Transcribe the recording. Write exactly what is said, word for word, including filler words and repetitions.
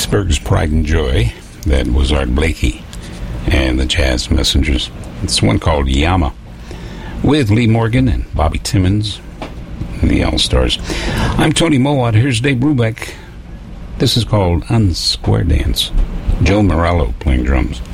Pittsburgh's Pride and Joy. That was Art Blakey and the Jazz Messengers. It's one called Yama with Lee Morgan and Bobby Timmons and the All-Stars. I'm Tony Mowat. Here's Dave Brubeck. This is called Unsquare Dance. Joe Morello playing drums.